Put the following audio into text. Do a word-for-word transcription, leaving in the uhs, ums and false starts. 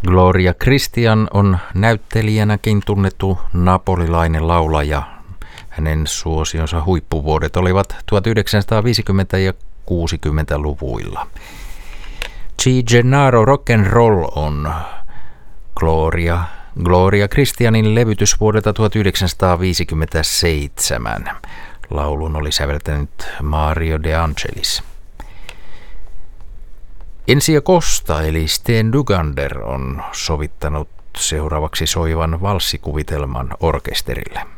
Gloria Christian on näyttelijänäkin tunnettu napolilainen laulaja. Hänen suosionsa huippuvuodet olivat tuhatyhdeksänsataaviisikymmentä- ja kuusikymmentäluvuilla. Chi Gennaro Rock and Roll on Gloria, Gloria Christianin levytys vuodelta tuhatyhdeksänsataaviisikymmentäseitsemän. Laulun oli säveltänyt Mario De Angelis. Enzio Costa eli Sten Dugander on sovittanut seuraavaksi soivan valssikuvitelman orkesterille.